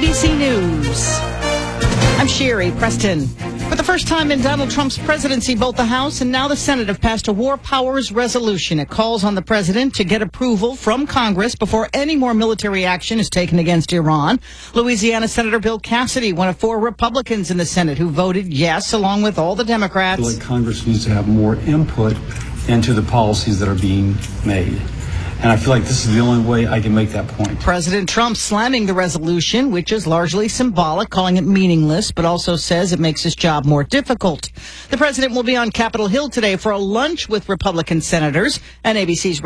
ABC News. I'm Sherry Preston. For the first time in Donald Trump's presidency, both the House and now the Senate have passed a war powers resolution. It calls on the president to get approval from Congress before any more military action is taken against Iran. Louisiana Senator Bill Cassidy, one of 4 Republicans in the Senate who voted yes, along with all the Democrats. I feel like Congress needs to have more input into the policies that are being made. And I feel like this is the only way I can make that point. President Trump slamming the resolution, which is largely symbolic, calling it meaningless, but also says it makes his job more difficult. The president will be on Capitol Hill today for a lunch with Republican senators, and ABC's